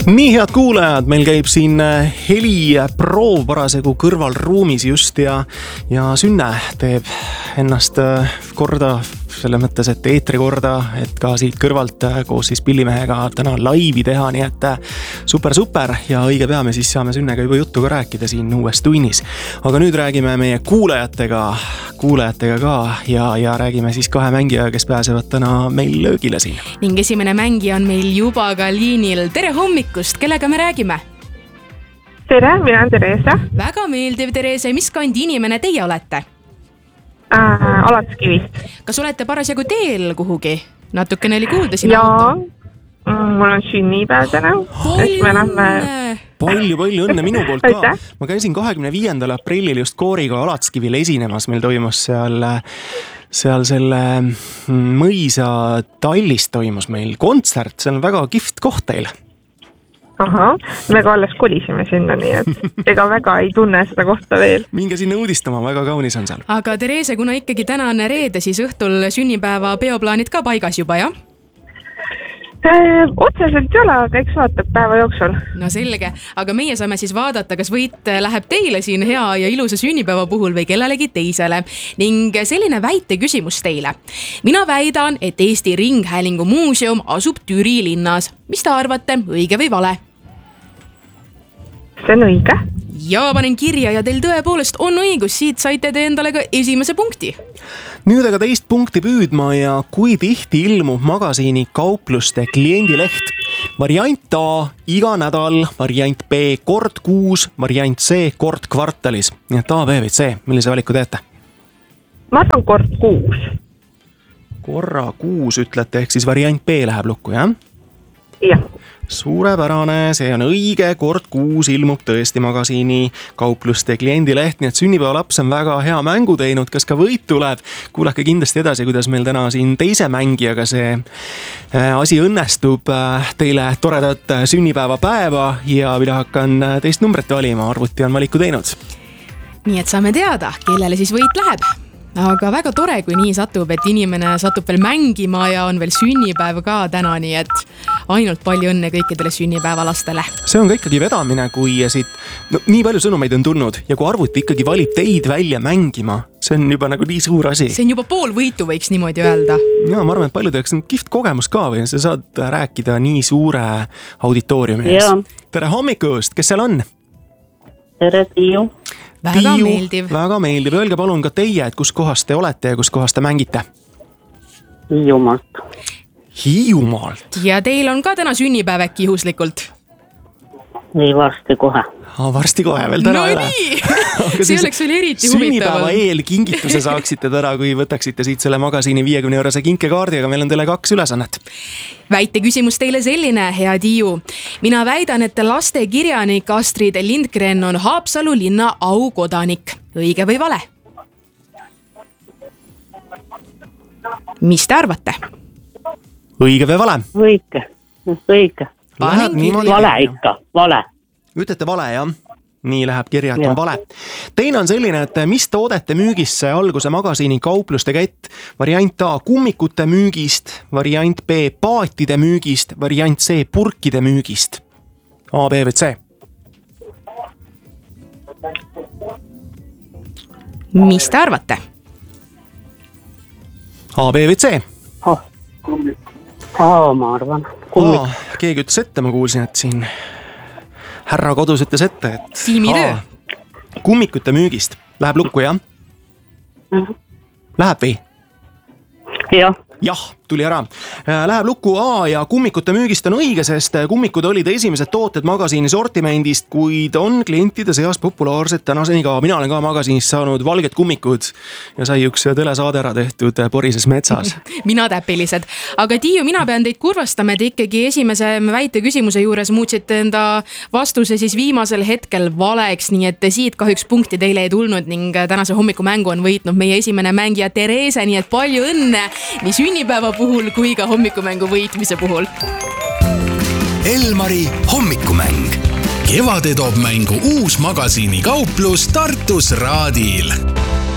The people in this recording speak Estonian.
Nii head kuulajad, meil käib siin heliproov parasegu kõrvalruumis just ja Sünne teeb ennast korda selle mõttes, et eetri korda, et ka siit kõrvalt koos siis Pillimehega täna laivi teha, nii et super ja õige pea me siis saame Sünnega juba juttu ka rääkida siin uues tunnis. Aga nüüd räägime meie kuulajatega ka ja räägime siis kahe mängijaga, kes pääsevad täna meil löögile siin. Ning esimene mängija on meil juba ka liinil. Tere hommikust, kellega me räägime? Tere, mina on Therese. Väga meeldiv, Therese. Mis kandi inimene teie olete? Alatskivist. Kas olete parasjagu teel kuhugi? Natukene oli kuulda siin auto. Mul on sünnipäev täna. Palju õnne minu poolt ka. Ma käisin 25. aprillil just kooriga Alatskivil esinemas. Meil toimus seal selle mõisa tallis toimus meil kontsert. See on väga kihvt koht teil. Aha, me ka alles kolisime sinna, nii et ega väga ei tunne seda kohta veel. Minge sinna uudistama, väga kaunis on seal. Aga Therese, kuna ikkagi täna on reede, siis õhtul sünnipäeva peoplaanid ka paigas juba, jah? Otseselt ei ole, aga eks vaatab päeva jooksul. No selge, aga meie saame siis vaadata, kas võit läheb teile siin hea ja ilusa sünnipäeva puhul või kellelegi teisele. Ning selline väite küsimus teile. Mina väidan, et Eesti Ringhäälingu muuseum asub Türi linnas. Mis te arvate, õige või vale? See on õige. Ja panen kirja ja teil tõepoolest on õigus, siit saite te endale ka esimese punkti. Nüüd aga teist punkti püüdma ja kui tihti ilmub magasiini kaupluste kliendileht. Variant A iga nädal, variant B kord kuus, variant C kord kvartalis. Nii et A, B või C, millise valiku teete? Ma arvan kord kuus. Korra kuus ütlete, ehk siis variant B läheb lukku, jah? Jah. Suurepärane, see on õige, kord kuus ilmub tõesti magasiini kaupluste kliendileht, nii et sünnipäevalaps on väga hea mängu teinud, kas ka võit tuleb? Kuulake kindlasti edasi, kuidas meil täna siin teise mängijaga see asi õnnestub. Teile toredat sünnipäevapäeva ja mina hakkan teist numbrit valima, arvuti on valiku teinud. Nii et saame teada, kellele siis võit läheb. Aga väga tore, kui nii satub, et inimene satub veel mängima ja on veel sünnipäev ka täna, nii et ainult palju õnne kõikidele sünnipäevalastele. See on ka ikkagi vedamine, kui siit nii palju sõnumeid on tulnud ja kui arvuti ikkagi valib teid välja mängima, see on juba nagu nii suur asi. See on juba pool võitu, võiks niimoodi öelda. Ja, ma arvan, et paljud oleks kihvt kogemus ka või sa saad rääkida nii suure auditooriumi ees. Tere hommikust, kes seal on? Tere, Tiiu. Väga meeldiv. Väga meeldiv. Öelge palun ka teie, et kus kohas te olete ja kus kohas te mängite? Hiiumaalt. Hiiumaalt? Ja teil on ka täna sünnipäev äkki juhuslikult? Ei, varsti kohe. Varsti kohe, veel täna no nii, see oleks veel eriti huvitav. Sünnipäeva eel kingituse saaksite täna, kui võtaksite siit selle magasiini 50 € kinkekaardi, aga meil on teile 2 ülesannet. Väite küsimus teile selline, hea Tiiu. Mina väidan, et lastekirjanik Astrid Lindgren on Haapsalu linna aukodanik. Õige või vale? Mis te arvate? Õige või vale? Õige. Vale ikka, vale. Ütlete vale, jah? Nii läheb kirja, et on vale. Teine on selline, et mis toodete müügist sai alguse magasiini kaupluste kett? Variant A kummikute müügist, variant B paatide müügist, variant C purkide müügist. A, B või C? Mis te arvate? A, B või C? Ma arvan. Keegi ütles ette, ma kuulsin, et siin härra kodus ütles ette, et tiimitöö. Kummikute müügist. Läheb lukku, jah? Läheb või? Jah, tuli ära. Läheb lukku A ja kummikute müügist on õige, sest kummikud olid esimesed tooted magasiini sortimendist, kuid on klientide seas populaarsed tänaseni ka. Mina olen ka magasiinist saanud valged kummikud ja sai üks telesaade ära tehtud Porises metsas. Mina täpilised. Aga Tiiu, mina pean teid kurvastama, et ikkagi esimese väite küsimuse juures muutsite enda vastuse siis viimasel hetkel valeks, nii et siit kahjuks punkti teile ei tulnud ning tänase hommikumängu on võitnud meie esimene mängija Therese, nii et palju õnne nii sünnipäeva puhul kui ka hommikumängu võitmise puhul. Elmari hommikumäng. Kevade toob mängu uus magasiini kauplus Tartus Raadil.